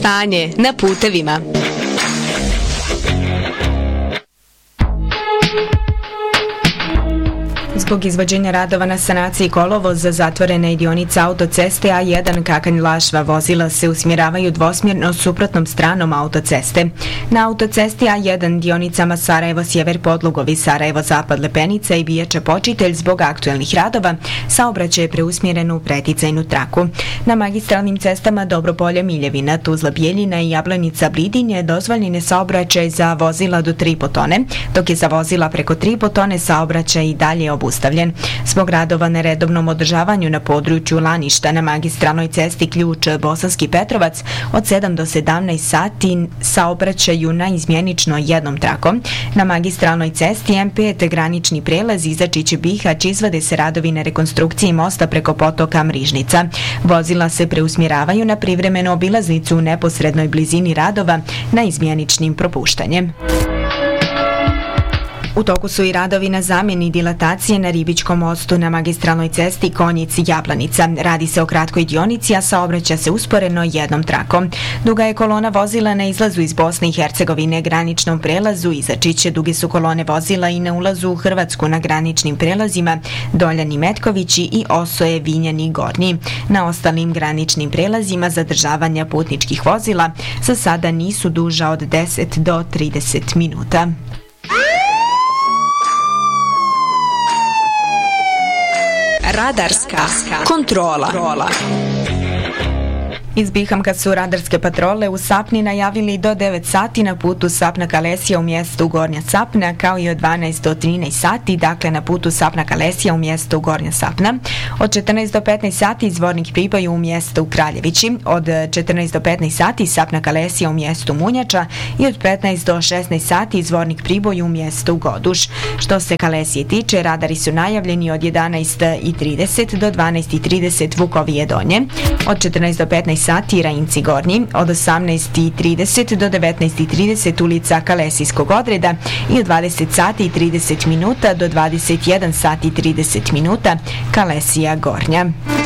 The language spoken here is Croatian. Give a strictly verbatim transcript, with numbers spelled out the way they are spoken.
Stanje na putevima. Zbog izvođenja radova na sanaciji kolovoza zatvorena je dionica autoceste A jedan Kakanj-Lašva. Vozila se usmjeravaju dvosmjerno suprotnom stranom autoceste. Na autocesti A jedan dionicama Sarajevo-Sjever Podlugovi, Sarajevo-Zapad Lepenica i Bijača Počitelj zbog aktuelnih radova saobraćaj je preusmjeren u preticajnu traku. Na magistralnim cestama Dobropolje Miljevina, Tuzla Bijeljina i Jablanica Blidinje dozvoljen je saobraćaj za vozila do tri tone, dok je za vozila preko tri tone saobraćaj i dalje obustavljen. Zbog radova na redovnom održavanju na području Laništa na magistralnoj cesti Ključ Bosanski Petrovac od sedam do sedamnaest sati saobraćaju na izmjenično jednom trakom. Na magistralnoj cesti M pet granični prelaz Izačić-Bihać izvode se radovi na rekonstrukciji mosta preko potoka Mrižnica. Vozila se preusmjeravaju na privremenu obilaznicu u neposrednoj blizini radova na izmjeničnim propuštanjem. U toku su i radovi na zamjeni dilatacije na Ribičkom mostu na magistralnoj cesti Konjic-Jablanica. Radi se o kratkoj dionici, a saobraća se usporeno jednom trakom. Duga je kolona vozila na izlazu iz Bosne i Hercegovine graničnom prelazu Izačiće. Duge su kolone vozila i na ulazu u Hrvatsku na graničnim prelazima Doljani Metkovići i Osoje Vinjani Gornji. Na ostalim graničnim prelazima zadržavanja putničkih vozila za sada nisu duža od deset do trideset minuta. Radarska kontrola. Iz Bihamka su radarske patrole u Sapni najavili do devet sati na putu Sapna-Kalesija u mjestu Gornja Sapna, kao i od dvanaest do trinaest sati, dakle na putu Sapna-Kalesija u mjestu Gornja Sapna. Od četrnaest do petnaest sati izvornik Priboj u mjestu Kraljevići, od četrnaest do petnaest sati Sapna-Kalesija u mjestu Munjača i od petnaest do šesnaest sati izvornik Priboj u mjestu Goduš. Što se Kalesije tiče, radari su najavljeni od jedanaest i trideset do dvanaest i trideset Vukovije Donje, od četrnaest do petnaest sati Rajinci Gornji, od osamnaest i trideset do devetnaest i trideset ulica Kalesijskog odreda i od dvadeset sati i trideset minuta do dvadeset jedan sati i trideset minuta Kalesija Gornja.